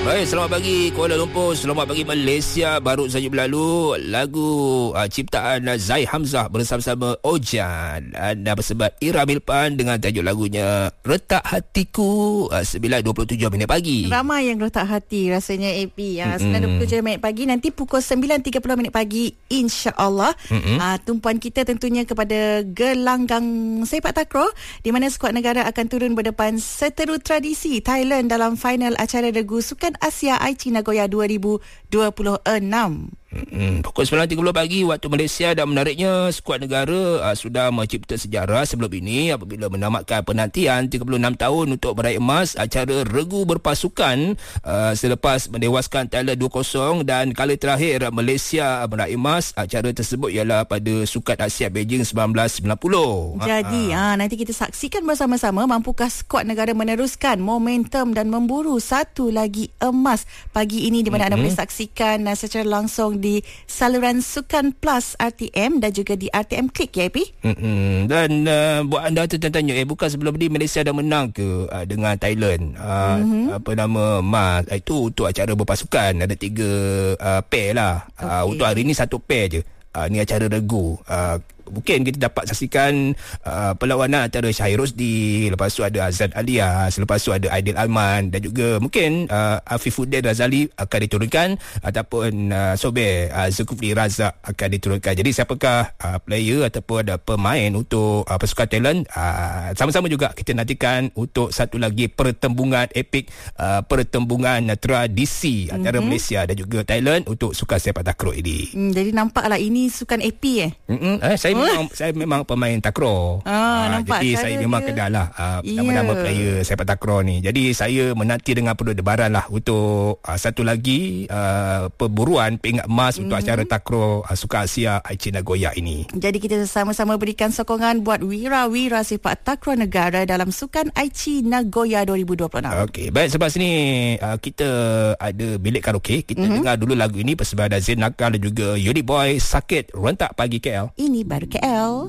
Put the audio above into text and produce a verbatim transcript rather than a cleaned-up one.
Baik, selamat pagi Kuala Lumpur, selamat pagi Malaysia. Baru saja berlalu lagu uh, ciptaan uh, Zai Hamzah bersama-sama Ojan dan bersebat Ira Milpan dengan tajuk lagunya Retak Hatiku. uh, sembilan dua puluh tujuh minit pagi. Ramai yang retak hati rasanya A P. Ya, sembilan dua puluh tujuh minit pagi, nanti pukul sembilan tiga puluh minit pagi insya-Allah. Uh, tumpuan kita tentunya kepada gelanggang sepak takraw di mana skuad negara akan turun berdepan seteru tradisi Thailand dalam final acara regu Sukan Asia Aichi Nagoya dua ribu dua puluh enam. Hmm, pukul sembilan tiga puluh pagi waktu Malaysia, dan menariknya skuad negara uh, sudah mencipta sejarah sebelum ini apabila menamatkan penantian tiga puluh enam tahun untuk meraih emas acara regu berpasukan uh, selepas menewaskan Thailand dua kosong, dan kali terakhir Malaysia meraih emas acara tersebut ialah pada Sukan Asia Beijing sembilan belas sembilan puluh. Jadi ha, ha. nanti kita saksikan bersama-sama mampukah skuad negara meneruskan momentum dan memburu satu lagi emas pagi ini, di mana mm-hmm. anda boleh saksikan uh, secara langsung di saluran Sukan Plus R T M dan juga di R T M Click, ya, A P. Mm-hmm. Dan uh, buat anda tertanya, eh bukan sebelum ni Malaysia dah menang ke uh, dengan Thailand? Uh, mm-hmm. Apa nama mas uh, itu untuk acara berpasukan, ada tiga uh, pair lah. Okay. Uh, untuk hari ni satu pair je. Uh, ni acara regu. Uh, Mungkin kita dapat saksikan uh, perlawanan antara Syahir Rosdi, lepas tu ada Azad Alias, lepas tu ada Aidil Alman, dan juga mungkin uh, Afifuddin Razali akan diturunkan, ataupun uh, Sober uh, Zulkifli Razak akan diturunkan. Jadi siapakah uh, player ataupun ada pemain untuk uh, pasukan Thailand, uh, sama-sama juga kita nantikan untuk satu lagi pertembungan epik, uh, pertembungan uh, tradisi antara mm-hmm. Malaysia dan juga Thailand untuk sukan sepak takraw ini. Mm, jadi nampaklah ini sukan A P eh? Mm-hmm. Eh, saya Memang, saya memang pemain takraw. Ah, uh, jadi saya memang dia kenal lah uh, yeah. nama-nama player sepak takraw ni. Jadi saya menanti dengan penuh debaran lah untuk uh, satu lagi uh, perburuan pingat emas mm. untuk acara takraw uh, Sukan Asia Aichi Nagoya ini. Jadi kita sama-sama berikan sokongan buat wira-wira sepak takraw negara dalam Sukan Aichi Nagoya dua ribu dua puluh enam. Okey, baik, sebab sini uh, kita ada bilik karaoke. Kita mm-hmm. dengar dulu lagu ini persembahan Zain Nakal dan juga Yodi Boy, Sakit Rentak Pagi K L. Ini baru K L.